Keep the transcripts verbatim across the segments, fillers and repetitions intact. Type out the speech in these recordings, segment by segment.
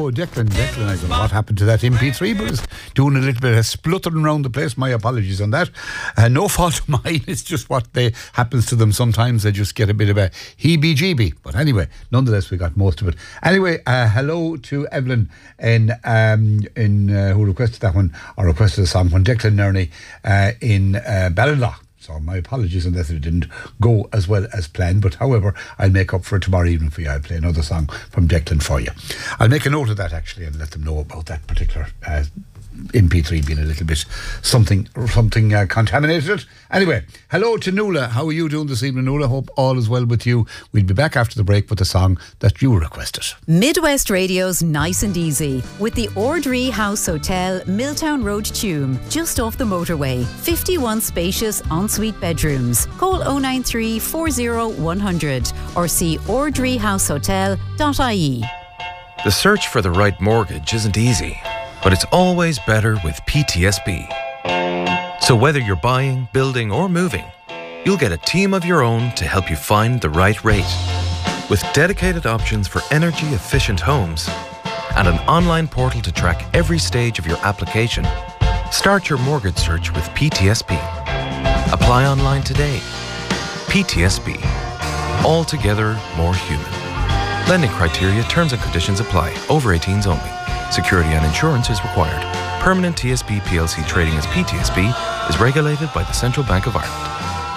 Oh, Declan, Declan, I don't know what happened to that M P three, but it's doing a little bit of spluttering around the place. My apologies on that. Uh, no fault of mine, it's just what they happens to them. Sometimes they just get a bit of a heebie-jeebie. But anyway, nonetheless, we got most of it. Anyway, uh, hello to Evelyn in, um, in uh, who requested that one, or requested a song from Declan Nerney uh, in uh, Ballinlough. So my apologies on that it didn't go as well as planned. But however, I'll make up for it tomorrow evening for you. I'll play another song from Declan for you. I'll make a note of that actually and let them know about that particular uh, M P three being a little bit something something uh, contaminated. Anyway, hello to Nuala. How are you doing this evening, Nuala? Hope all is well with you. We'll be back after the break with the song that you requested. Midwest Radio's Nice and Easy with the Ordree House Hotel, Milltown Road, Tuam, just off the motorway. fifty-one spacious ensuite bedrooms. Call oh nine three, four oh, one hundred or see ordree house hotel dot I E. The search for the right mortgage isn't easy, but it's always better with P T S B. So whether you're buying, building or moving, you'll get a team of your own to help you find the right rate. With dedicated options for energy-efficient homes and an online portal to track every stage of your application, start your mortgage search with P T S B. Apply online today. P T S B. Altogether more human. Lending criteria, terms and conditions apply. Over eighteens only. Security and insurance is required. Permanent T S B P L C trading as P T S B is regulated by the Central Bank of Ireland.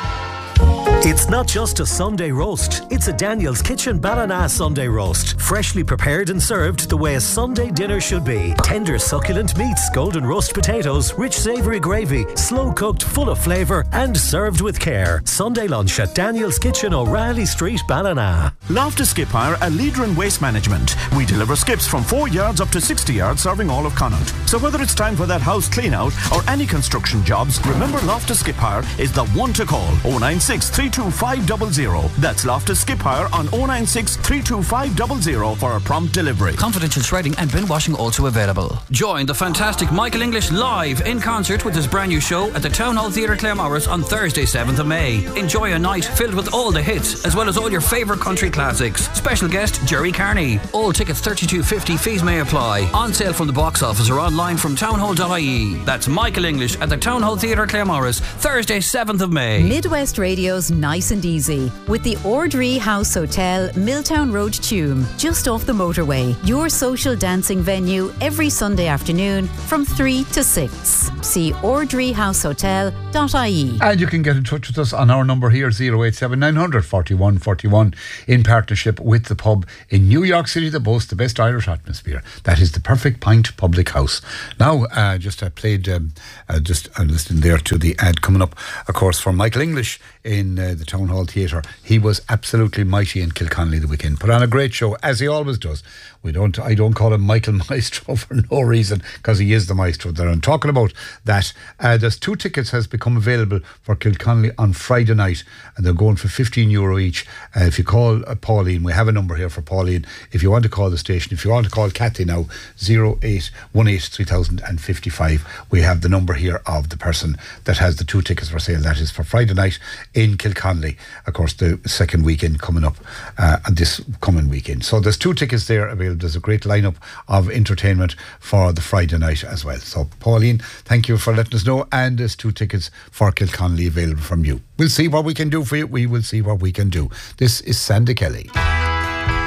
It's not just a Sunday roast, it's a Daniel's Kitchen Ballina Sunday roast. Freshly prepared and served the way a Sunday dinner should be. Tender succulent meats, golden roast potatoes, rich savoury gravy, slow cooked, full of flavour and served with care. Sunday lunch at Daniel's Kitchen, O'Reilly Street, Ballina. Loftus Skip Hire, a leader in waste management. We deliver skips from four yards up to sixty yards, serving all of Connaught. So whether it's time for that house clean out or any construction jobs, remember Loftus Skip Hire is the one to call. oh nine six, three two five zero zero. That's Loftus Skip Hire on oh nine six, three two five zero zero for a prompt delivery. Confidential shredding and bin washing also available. Join the fantastic Michael English live in concert with his brand new show at the Town Hall Theatre Claremorris on Thursday seventh of May. Enjoy a night filled with all the hits as well as all your favourite country classics. Special guest Jerry Carney. All tickets thirty-two fifty. Fees may apply. On sale from the box office or online from townhall dot I E. That's Michael English at the Town Hall Theatre Claremorris Thursday seventh of May. Midwest Radio's Nice and Easy with the Ordree House Hotel, Milltown Road, Tuam, just off the motorway. Your social dancing venue every Sunday afternoon from three to six. See ordree house hotel dot I E. And you can get in touch with us on our number here, oh eight seven, nine hundred, forty-one forty-one, in partnership with the pub in New York City that boasts the best Irish atmosphere. That is the Perfect Pint Public House. Now, uh, just I played, um, uh, just uh, listening there to the ad coming up, of course, for Michael English in uh, the Town Hall Theatre. He was absolutely mighty in Kilconnelly the weekend. Put on a great show, as he always does. We don't. I don't call him Michael Maestro for no reason, because he is the maestro there. I'm talking about that. Uh, there's two tickets has become available for Kilconnelly on Friday night, and they're going for fifteen euro each. Uh, if you call uh, Pauline, we have a number here for Pauline. If you want to call the station, if you want to call Kathy now, oh eight one eight, three thousand fifty-five. We have the number here of the person that has the two tickets for sale. That is for Friday night in Kilconnelly. Of course, the second weekend coming up, uh, and this coming weekend. So there's two tickets there available. There's a great lineup of entertainment for the Friday night as well. So, Pauline, thank you for letting us know. And there's two tickets for Kilconnelly available from you. We'll see what we can do for you. We will see what we can do. This is Sandy Kelly.